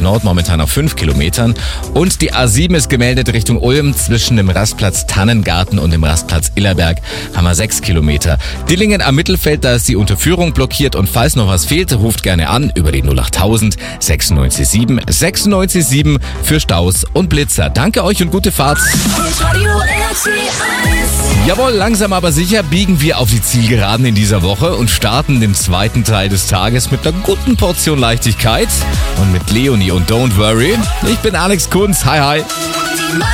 Nord momentan auf 5 Kilometern. Und die A7 ist gemeldet Richtung Ulm. Zwischen dem Rastplatz Tannengarten und dem Rastplatz Illerberg haben wir 6 Kilometer. Dillingen am Mittelfeld, da ist die Unterführung blockiert. Und falls noch was fehlt, ruft gerne an über die 08000 967 967 für Staus und Blitzer. Danke euch und gute Fahrt. Jawohl, langsam aber sicher biegen wir auf die Zielgeraden in dieser Woche und starten den zweiten Teil des Tages mit einer guten Portion Leichtigkeit und mit Leonie und Don't Worry. Ich bin Alex Kunz. Hi, hi.